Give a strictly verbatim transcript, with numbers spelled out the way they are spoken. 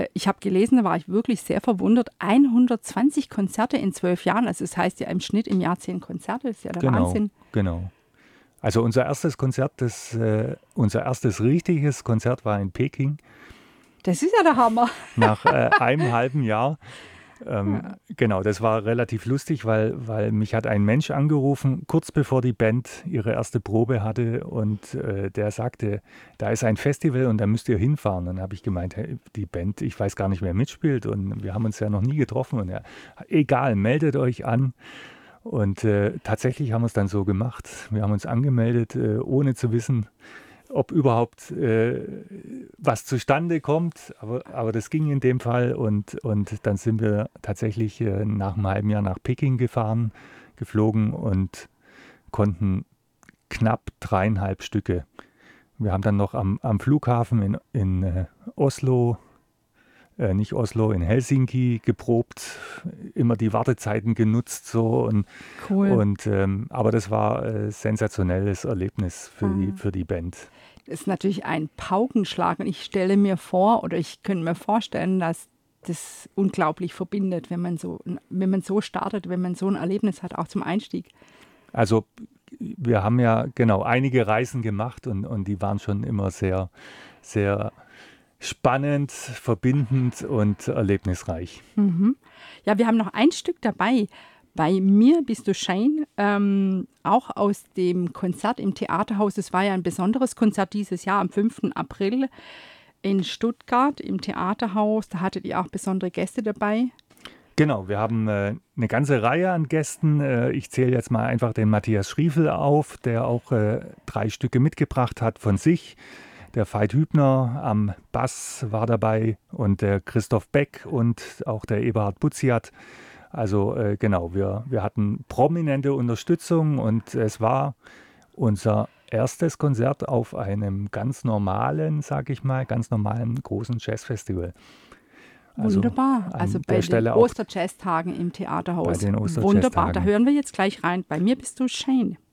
ich habe gelesen, da war ich wirklich sehr verwundert, hundertzwanzig Konzerte in zwölf Jahren. Also das heißt ja im Schnitt im Jahr zehn Konzerte, das ist ja der Genau, Wahnsinn. genau. Also unser erstes Konzert, das, äh, unser erstes richtiges Konzert war in Peking Das ist ja der Hammer. nach äh, einem halben Jahr. Ähm, Ja. genau, das war relativ lustig, weil, weil mich hat ein Mensch angerufen, kurz bevor die Band ihre erste Probe hatte und äh, der sagte, da ist ein Festival und da müsst ihr hinfahren. Dann habe ich gemeint, hey, die Band, ich weiß gar nicht, wer mitspielt und wir haben uns ja noch nie getroffen. Und er, egal, meldet euch an. Und äh, tatsächlich haben wir es dann so gemacht. Wir haben uns angemeldet, äh, ohne zu wissen, ob überhaupt äh, was zustande kommt. Aber, aber das ging in dem Fall. Und, und dann sind wir tatsächlich äh, nach einem halben Jahr nach Peking gefahren, geflogen und konnten knapp dreieinhalb Stücke. Wir haben dann noch am, am Flughafen in, in äh, Oslo, äh, nicht Oslo, in Helsinki geprobt, immer die Wartezeiten genutzt so und, Cool. und ähm, aber das war ein sensationelles Erlebnis für, Ah. die, für die Band. Das ist natürlich ein Paukenschlag und ich stelle mir vor oder ich könnte mir vorstellen, dass das unglaublich verbindet, wenn man so, wenn man so startet, wenn man so ein Erlebnis hat, auch zum Einstieg. Also wir haben ja genau einige Reisen gemacht und, und die waren schon immer sehr, sehr spannend, verbindend und erlebnisreich. Mhm. Ja, wir haben noch ein Stück dabei. Bei mir bist du Shane, ähm, auch aus dem Konzert im Theaterhaus. Es war ja ein besonderes Konzert dieses Jahr am fünften April in Stuttgart im Theaterhaus. Da hattet ihr auch besondere Gäste dabei. Genau, wir haben äh, eine ganze Reihe an Gästen. Äh, ich zähle jetzt mal einfach den Matthias Schriefel auf, der auch äh, drei Stücke mitgebracht hat von sich. Der Veit Hübner am Bass war dabei und der Christoph Beck und auch der Eberhard Butziat. Also äh, genau, wir, wir hatten prominente Unterstützung und es war unser erstes Konzert auf einem ganz normalen, sag ich mal, ganz normalen großen Jazzfestival. Also Wunderbar. an Also der bei den Stelle auch Osterjazztagen im bei Theaterhaus. den Wunderbar. Da Osterjazztagen. hören wir jetzt gleich rein. Bei mir bist du Shane.